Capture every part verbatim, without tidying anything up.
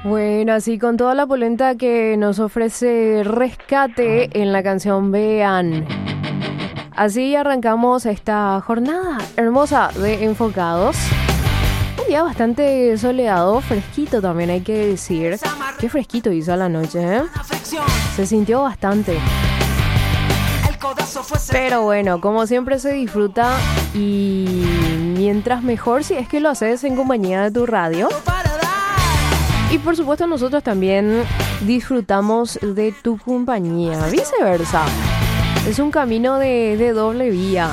Bueno, así con toda la polenta que nos ofrece Rescate en la canción Vean. Así arrancamos esta jornada hermosa de Enfocados. Un día bastante soleado, fresquito también hay que decir. Qué fresquito hizo a la noche, ¿eh? Se sintió bastante. Pero bueno, como siempre se disfruta y mientras mejor si es que lo haces en compañía de tu radio. Y por supuesto nosotros también disfrutamos de tu compañía, viceversa. Es un camino de, de doble vía.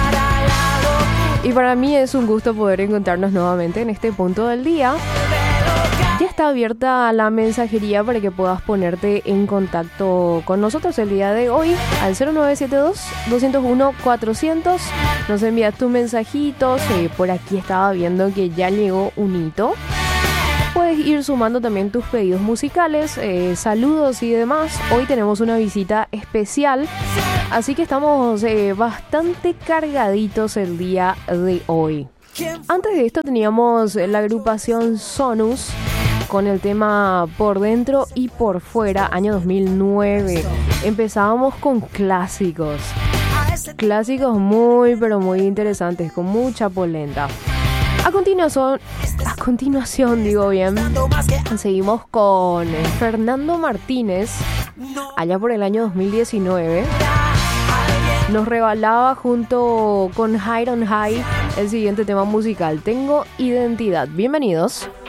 Y para mí es un gusto poder encontrarnos nuevamente en este punto del día. Ya está abierta la mensajería para que puedas ponerte en contacto con nosotros el día de hoy al cero nueve siete dos, dos cero uno, cuatrocientos. Nos envías tus mensajitos. Eh, por aquí estaba viendo que ya llegó un hito. Puedes ir sumando también tus pedidos musicales, eh, saludos y demás. Hoy tenemos una visita especial, así que estamos eh, bastante cargaditos el día de hoy. Antes de esto teníamos la agrupación Sonus con el tema Por Dentro y Por Fuera, año dos mil nueve. Empezábamos con clásicos. Clásicos muy, pero muy interesantes, con mucha polenta. A continuación, a continuación, digo bien, seguimos con Fernando Martínez, allá por el año dos mil diecinueve. Nos regalaba junto con High on High el siguiente tema musical, Tengo Identidad. Bienvenidos.